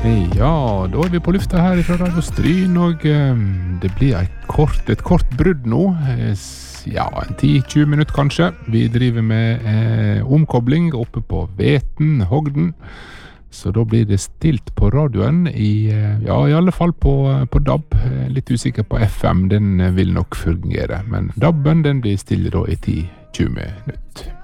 Ja, da vi på lufta her fra Radio Stryn, og det blir et kort brudd nå. Ja, 10-20 minutter kanskje. Vi driver med omkobling oppe på Veten, Hogden. Så da blir det stilt på radioen i alle fall på DAB. Litt usikker på FM, den vil nok fungere. Men DAB-en, den blir stille da i 10-20 minutter.